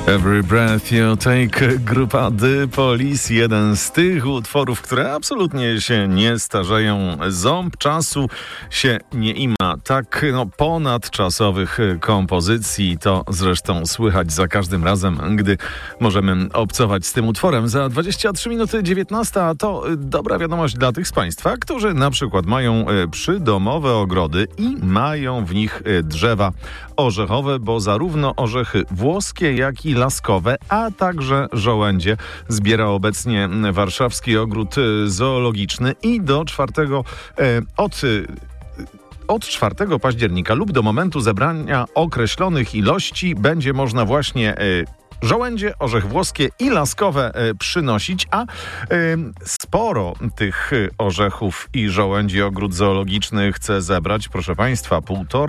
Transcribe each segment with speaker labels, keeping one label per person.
Speaker 1: Every Breath You Take, grupa The Police, jeden z tych utworów, które absolutnie się nie starzeją. Ząb czasu się nie ima. Tak ponadczasowych kompozycji to zresztą słychać za każdym razem, gdy możemy obcować z tym utworem. Za 23 minuty 19 to dobra wiadomość dla tych z Państwa, którzy na przykład mają przydomowe ogrody i mają w nich drzewa orzechowe, bo zarówno orzechy włoskie, jak i laskowe, a także żołędzie zbiera obecnie Warszawski Ogród Zoologiczny i od 4 października lub do momentu zebrania określonych ilości będzie można właśnie żołędzie, orzech włoskie i laskowe przynosić, a sporo tych orzechów i żołędzi ogród zoologiczny chce zebrać, proszę Państwa,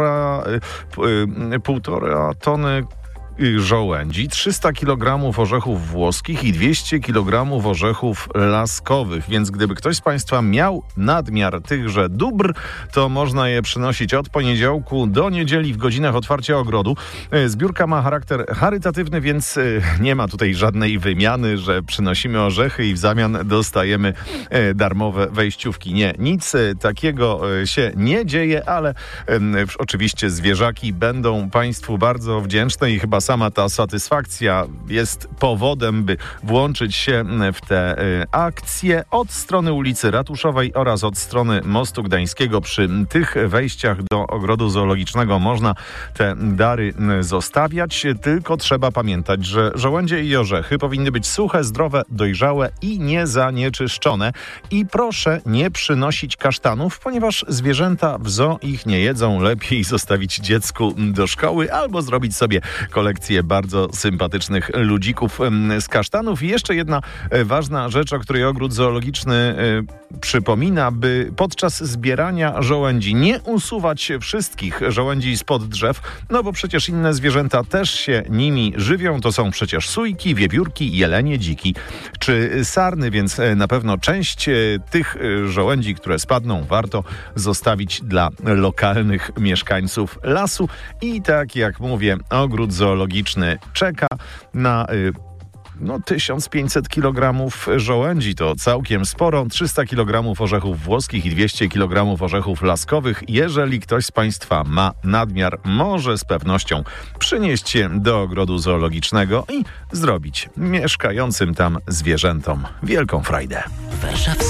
Speaker 1: półtora tony żołędzi, 300 kg orzechów włoskich i 200 kg orzechów laskowych. Więc gdyby ktoś z Państwa miał nadmiar tychże dóbr, to można je przynosić od poniedziałku do niedzieli w godzinach otwarcia ogrodu. Zbiórka ma charakter charytatywny, więc nie ma tutaj żadnej wymiany, że przynosimy orzechy i w zamian dostajemy darmowe wejściówki. Nie, nic takiego się nie dzieje, ale oczywiście zwierzaki będą Państwu bardzo wdzięczne i chyba sama ta satysfakcja jest powodem, by włączyć się w tę akcję. Od strony ulicy Ratuszowej oraz od strony Mostu Gdańskiego przy tych wejściach do ogrodu zoologicznego można te dary zostawiać, tylko trzeba pamiętać, że żołędzie i orzechy powinny być suche, zdrowe, dojrzałe i niezanieczyszczone. I proszę nie przynosić kasztanów, ponieważ zwierzęta w zoo ich nie jedzą. Lepiej zostawić dziecku do szkoły albo zrobić sobie kolekcję bardzo sympatycznych ludzików z kasztanów. I jeszcze jedna ważna rzecz, o której ogród zoologiczny przypomina, by podczas zbierania żołędzi nie usuwać wszystkich żołędzi spod drzew, no bo przecież inne zwierzęta też się nimi żywią. To są przecież sójki, wiewiórki, jelenie, dziki czy sarny, więc na pewno część tych żołędzi, które spadną, warto zostawić dla lokalnych mieszkańców lasu. I tak jak mówię, ogród zoologiczny czeka na 1500 kg żołędzi, to całkiem sporo, 300 kg orzechów włoskich i 200 kg orzechów laskowych. Jeżeli ktoś z Państwa ma nadmiar, może z pewnością przynieść się do ogrodu zoologicznego i zrobić mieszkającym tam zwierzętom wielką frajdę.